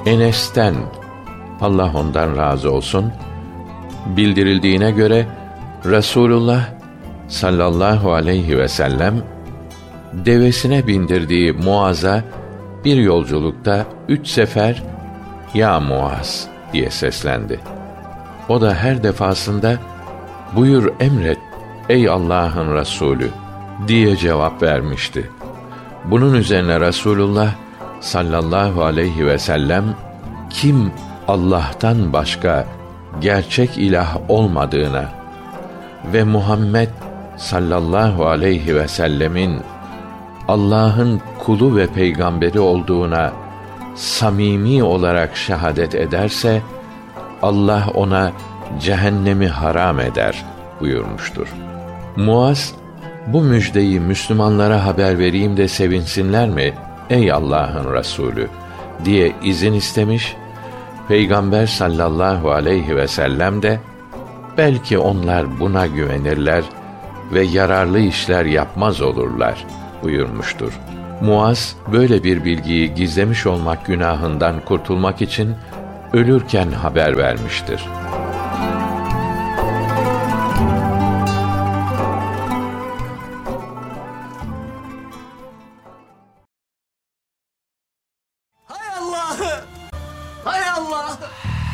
Enes'ten, Allah ondan razı olsun, bildirildiğine göre Resulullah sallallahu aleyhi ve sellem devesine bindirdiği Muaz'a bir yolculukta 3 sefer "Ya Muaz" diye seslendi. O da her defasında "Buyur emret ey Allah'ın Resulü" diye cevap vermişti. Bunun üzerine Resulullah sallallahu aleyhi ve sellem, kim Allah'tan başka gerçek ilah olmadığına ve Muhammed sallallahu aleyhi ve sellemin Allah'ın kulu ve peygamberi olduğuna samimi olarak şehadet ederse, Allah ona cehennemi haram eder buyurmuştur. Muaz, bu müjdeyi Müslümanlara haber vereyim de sevinsinler mi ey Allah'ın Resulü diye izin istemiş. Peygamber sallallahu aleyhi ve sellem de belki onlar buna güvenirler ve yararlı işler yapmaz olurlar buyurmuştur. Muaz böyle bir bilgiyi gizlemiş olmak günahından kurtulmak için ölürken haber vermiştir.